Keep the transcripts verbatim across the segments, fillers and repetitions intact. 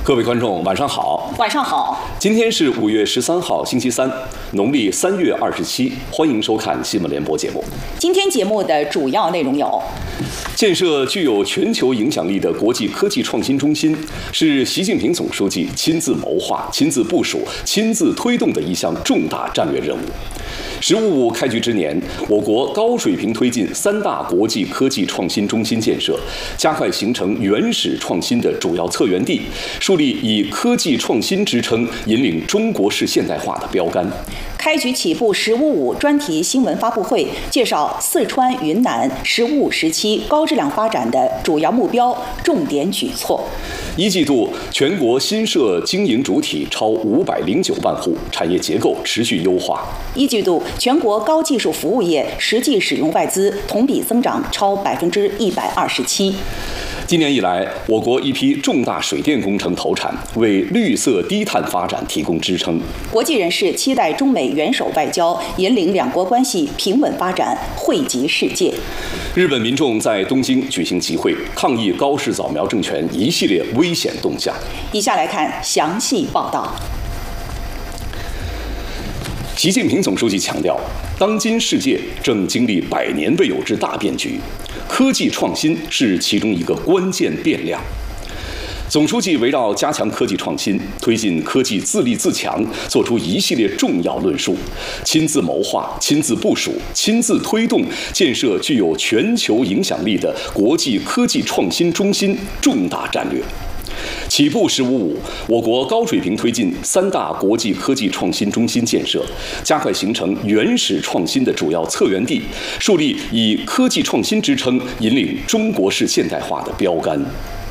各位观众，晚上好。 晚上好。 今天是五月十三号，星期三，农历三月二十七。欢迎收看新闻联播节目。 今天节目的主要内容有： 建设具有全球影响力的国际科技创新中心，是习近平总书记亲自谋划、亲自部署、亲自推动的一项重大战略任务。十五五开局之年，我国高水平推进三大国际科技创新中心建设，加快形成原始创新的主要策源地，树立以科技创新支撑引领中国式现代化的标杆。 开局起步“十五五”专题新闻发布会介绍四川、云南“十五五”时期高质量发展的主要目标、重点举措。 一季度，全国新设经营主体超五百零九万户，产业结构持续优化。 一季度，全国高技术服务业实际使用外资同比增长超百分之一百二十七。 今年以来，我国一批重大水电工程投产，为绿色低碳发展提供支撑。 国际人士期待中美元首外交引领两国关系平稳发展，惠及世界。 日本民众在东京举行集会，抗议高市早苗政权一系列危险动向。 以下来看详细报道。 习近平总书记强调，当今世界正经历百年未有之大变局，科技创新是其中一个关键变量。总书记围绕加强科技创新、推进科技自立自强，作出一系列重要论述，亲自谋划、亲自部署、亲自推动建设具有全球影响力的国际科技创新中心重大战略。起步“十五五”，我国高水平推进三大国际科技创新中心建设，加快形成原始创新的主要策源地，树立以科技创新支撑引领中国式现代化的标杆。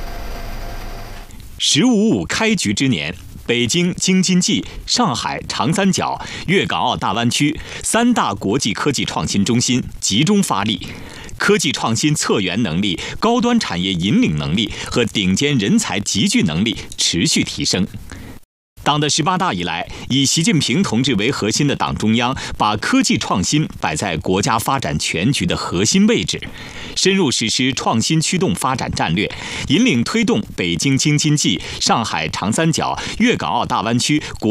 十五五开局之年，北京京津冀、上海长三角、粤港澳大湾区三大国际科技创新中心集中发力。科技创新策源能力、高端产业引领能力和顶尖人才集聚能力持续提升。党的十八大以来，以习近平同志为核心的党中央把科技创新摆在国家发展全局的核心位置，深入实施创新驱动发展战略，引领推动北京京津冀、上海长三角、粤港澳大湾区国